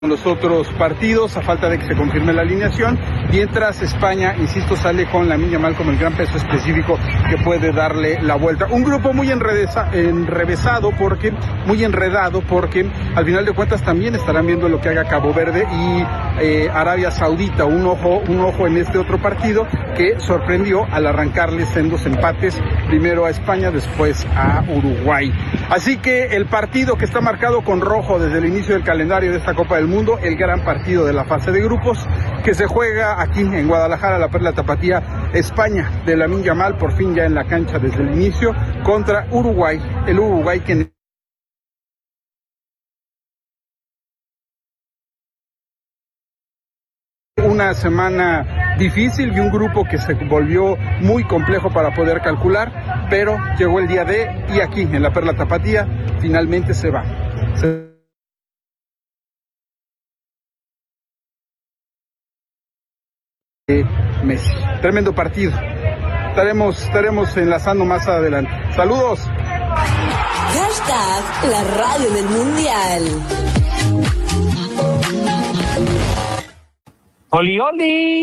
los otros partidos a falta de que se confirme la alineación, mientras España, insisto, sale con Lamine Yamal como el gran peso específico que puede darle la vuelta. Un grupo muy enredado porque al final de cuentas también estarán viendo lo que haga Cabo Verde y Arabia Saudita, un ojo en este otro partido que sorprendió al arrancarle sendos empates, primero a España, después a Uruguay. Así que el partido que está marcado con rojo desde el inicio del calendario de esta Copa del Mundo, el gran partido de la fase de grupos, que se juega aquí en Guadalajara, la Perla Tapatía, España de Lamine Yamal, por fin ya en la cancha desde el inicio, contra Uruguay, el Uruguay que una semana difícil y un grupo que se volvió muy complejo para poder calcular, pero llegó el día D y aquí en la Perla Tapatía finalmente se va. Messi. Tremendo partido. Estaremos enlazando más adelante. Saludos. Hashtag la radio del mundial. ¡Oli, oli!